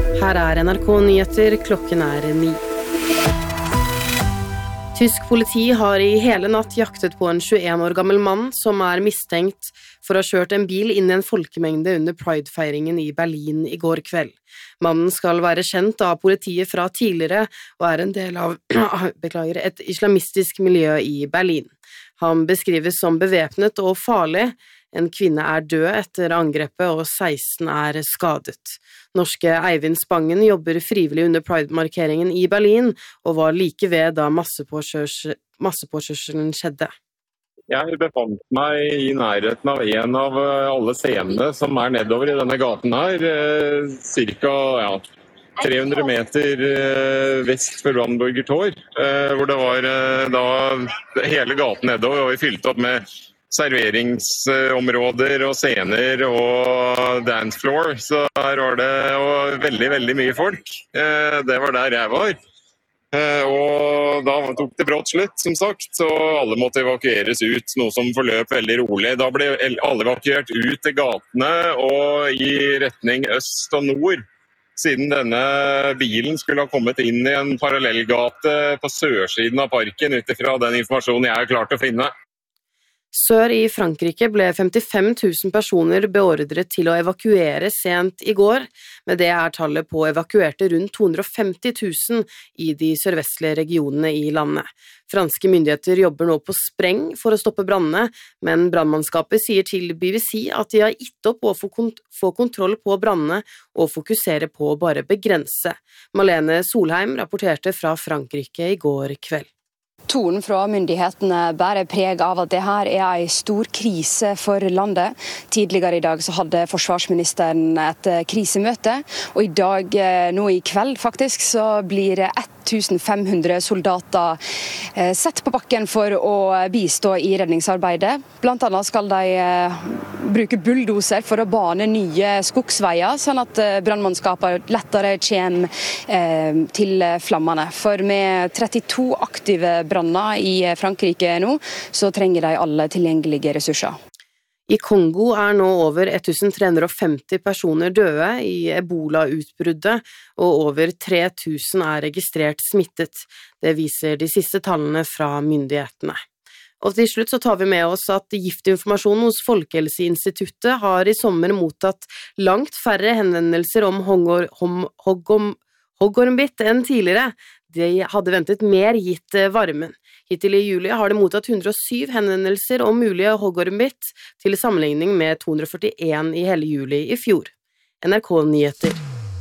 Her NRK Nyheter, klokken 9. Tysk politi har i hele natt jaktet på en 21 år gammel mann som mistenkt for å ha kjørt en bil inn i en folkemengde under Pride-feiringen i Berlin i går kveld. Mannen skal være kjent av politiet fra tidligere og en del av et islamistisk miljø i Berlin. Han beskrives som bevæpnet og farlig. En kvinne død etter angrepet, og 16 skadet. Norske Eivind Spangen jobber frivillig under Pride-markeringen i Berlin, og var like ved da massepåkjørselen skjedde. Jeg befant meg i nærheten av en av alle scenene som nedover i denne gaten her, cirka 300 meter vest for Brandenburger Tor, hvor det var da hele gaten nedover, og vi fylte opp med serveringsområder og scener og dance floor, så her var det veldig, veldig mye folk. Det var der jeg var. Og da tok det brått slutt, som sagt, så alle måtte evakueres ut, noe som forløp veldig rolig. Da ble alle evakuert ut til gatene og i retning øst og nord, siden denne bilen skulle ha kommet inn i en parallellgate på sørsiden av parken, utifra den informasjonen jeg har klart å finne. Sør i Frankrike ble 55 000 personer beordret til å evakuere sent i går, med det tallet på evakuerte rundt 250 000 i de sørvestlige regionene i landet. Franske myndigheter jobber nå på spreng for å stoppe brannene, men brannmannskapet sier til BBC at de har gitt opp å få kontroll på brannene og fokusere på å bare begrense. Malene Solheim rapporterte fra Frankrike i går kveld. Tonen fra myndighetene bærer preg av at det her en stor krise for landet. Tidligere i dag så hadde forsvarsministeren et krisemøte, og i dag, nå i kveld faktisk, så blir 1500 soldater sett på bakken for å bistå i redningsarbeidet. Blant annet skal de bruke bulldoser for å bane nye skogsveier, sånn at brannmannskapet lettere kommer til flammene. For med 32 aktive branner i Frankrike nå, så trenger de alle tilgjengelige ressurser. I Kongo nå over 1350 personer døde i Ebola-utbruddet, og over 3000 registrert smittet. Det viser de siste tallene fra myndighetene. Og til slutt så tar vi med oss at giftinformasjonen hos Folkehelseinstituttet har i sommer mottatt langt færre henvendelser om hoggormbitt enn tidligere. De hadde ventet mer gitt varmen. Hittil i juli har det mottatt 107 henvendelser om mulige hoggormbitt, til sammenligning med 241 i hele juli i fjor. NRK Nyheter.